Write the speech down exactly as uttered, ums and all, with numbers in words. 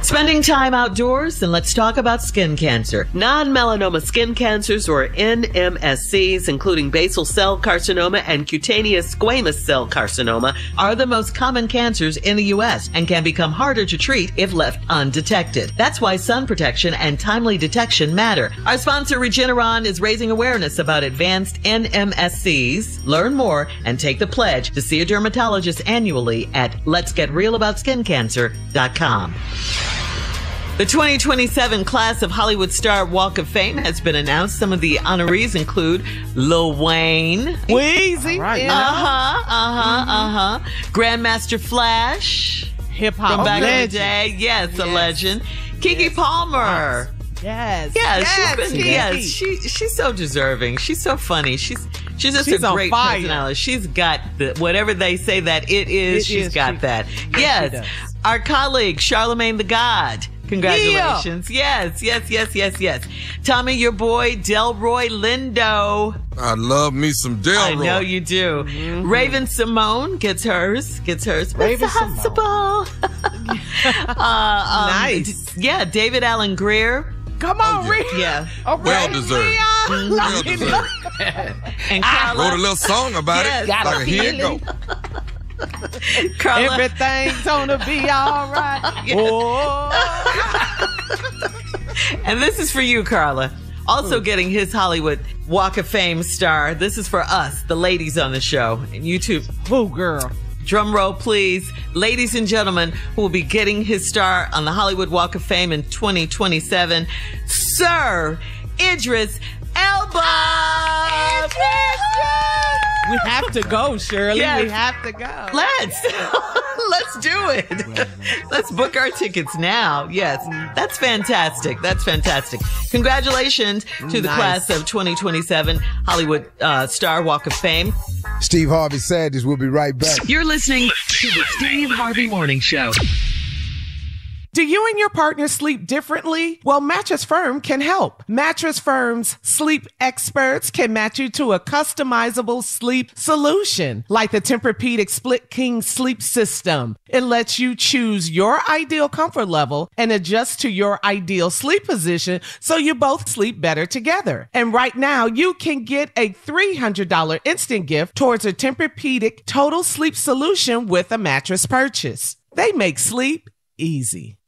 Spending time outdoors? Then let's talk about skin cancer. Non-melanoma skin cancers, or N M S Cs, including basal cell carcinoma and cutaneous squamous cell carcinoma, are the most common cancers in the U S and can become harder to treat if left undetected. That's why sun protection and timely detection matter. Our sponsor, Regeneron, is raising awareness about advanced N M S Cs. Learn more and take the pledge to see a dermatologist annually at lets get real about skin cancer dot com. The twenty twenty-seven class of Hollywood Star Walk of Fame has been announced. Some of the honorees include Lil Wayne, Weezy, right, uh huh, uh huh, mm-hmm. uh huh, Grandmaster Flash, hip hop from back legend. in the day, yes, yes. a legend. Keke yes. Palmer. Yes. Yes, yes. she's been, yes, she she's so deserving. She's so funny. She's she's just she's a great fire. personality. She's got the whatever they say that it is. It she's is, got she, that. Yes. yes. Our colleague Charlamagne the God. Congratulations. Yeah. Yes, yes, yes, yes, yes. Tommy, your boy Delroy Lindo. I love me some Delroy. I know you do. Mm-hmm. Raven Simone gets hers. Gets hers. Raven Simone. uh, um, nice. Yeah, David Allen Greer. Come on, oh, Rick. Yeah. Okay. Well deserved. Mm-hmm. Well deserved. And Carla, wrote a little song about yes, it. got Like a a here it go. Carla. Everything's gonna be all right. Yes. Oh. And this is for you, Carla. Also getting his Hollywood Walk of Fame star. This is for us, the ladies on the show. And you too. Who, girl? Drum roll, please. Ladies and gentlemen, who will be getting his star on the Hollywood Walk of Fame in twenty twenty-seven, Sir Idris Elba. Oh, Idris! We have to go, Shirley. Yes. We have to go. Let's. Let's do it. Let's book our tickets now. Yes, that's fantastic. That's fantastic. Congratulations to the Nice. class of twenty twenty-seven Hollywood uh, Star Walk of Fame. Steve Harvey Sanders will be right back. You're listening to the Steve Harvey Morning Show. Do you and your partner sleep differently? Well, Mattress Firm can help. Mattress Firm's sleep experts can match you to a customizable sleep solution, like the Tempur-Pedic Split King Sleep System. It lets you choose your ideal comfort level and adjust to your ideal sleep position so you both sleep better together. And right now, you can get a three hundred dollars instant gift towards a Tempur-Pedic Total Sleep Solution with a mattress purchase. They make sleep easy.